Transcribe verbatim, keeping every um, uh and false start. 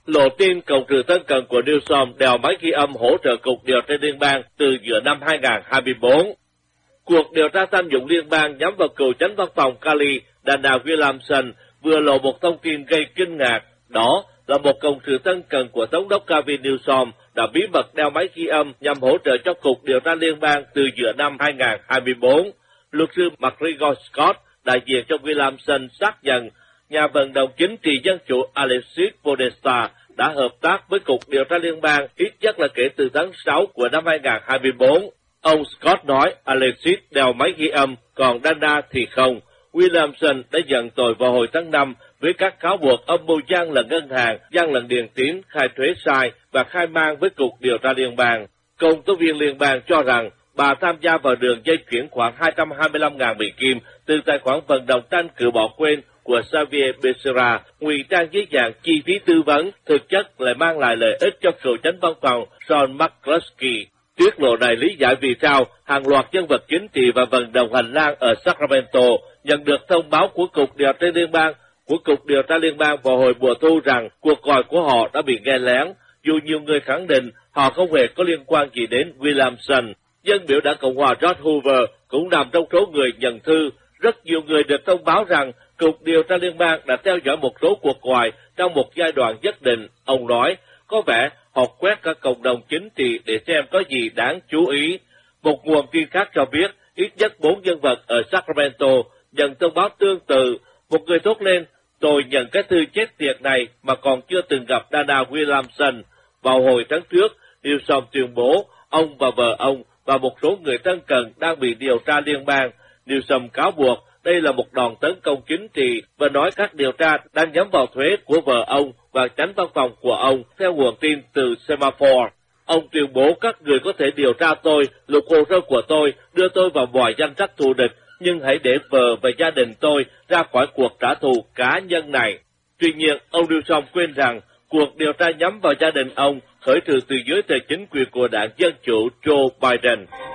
lộ tin cộng trừ thân cận của Newsom đèo máy ghi âm hỗ trợ Cục Điều tra Liên bang từ giữa năm hai nghìn không trăm hai mươi tư. Cuộc điều tra tham nhũng liên bang nhắm vào cựu chánh văn phòng Cali Dana Williamson vừa lộ một thông tin gây kinh ngạc, đó là một cộng sự thân cận của Thống đốc Gavin Newsom đã bí mật đeo máy ghi âm nhằm hỗ trợ cho Cục Điều tra Liên bang từ giữa năm hai nghìn không trăm hai mươi tư. Luật sư McGregor Scott, đại diện cho Williamson, xác nhận nhà vận động chính trị dân chủ Alexis Podesta đã hợp tác với Cục Điều tra Liên bang ít nhất là kể từ tháng sáu của năm hai nghìn không trăm hai mươi tư. Ông Scott nói Alexis đeo máy ghi âm, còn Dana thì không. Williamson đã nhận tội vào hồi tháng năm với các cáo buộc âm mưu gian lận ngân hàng, gian lận điện tín, khai thuế sai và khai mang với Cục Điều tra Liên bang. Công tố viên liên bang cho rằng bà tham gia vào đường dây chuyển khoảng hai trăm hai mươi lăm nghìn Mỹ Kim từ tài khoản vận động tranh cử bỏ quên của Xavier Becerra, ngụy trang dưới dạng chi phí tư vấn, thực chất lại mang lại lợi ích cho cựu chánh văn phòng John McCluskey. Tiết lộ này lý giải vì sao hàng loạt nhân vật chính trị và vận động hành lang ở Sacramento nhận được thông báo của Cục Điều tra Liên bang của Cục Điều tra Liên bang vào hồi mùa thu rằng cuộc gọi của họ đã bị nghe lén, dù nhiều người khẳng định họ không hề có liên quan gì đến Williamson. Dân biểu đảng Cộng hòa George Hoover cũng nằm trong số người nhận thư. Rất nhiều người được thông báo rằng Cục Điều tra Liên bang đã theo dõi một số cuộc gọi trong một giai đoạn nhất định. Ông nói, có vẻ họ quét các cộng đồng chính trị để xem có gì đáng chú ý. Một nguồn tin khác cho biết, ít nhất bốn nhân vật ở Sacramento nhận thông báo tương tự. Một người thốt lên, tôi nhận cái thư chết tiệt này mà còn chưa từng gặp Dana Williamson. Vào hồi tháng trước, Newsom tuyên bố ông và vợ ông và một số người thân cận đang bị điều tra liên bang. Newsom cáo buộc đây là một đòn tấn công chính trị và nói các điều tra đang nhắm vào thuế của vợ ông và chánh văn phòng của ông, theo nguồn tin từ Semaphore. Ông tuyên bố các người có thể điều tra tôi, lục hồ sơ của tôi, đưa tôi vào mọi danh sách thù địch, nhưng hãy để vợ và gia đình tôi ra khỏi cuộc trả thù cá nhân này. Tuy nhiên, ông Newsom quên rằng cuộc điều tra nhắm vào gia đình ông khởi trừ từ dưới thời chính quyền của đảng Dân Chủ Joe Biden.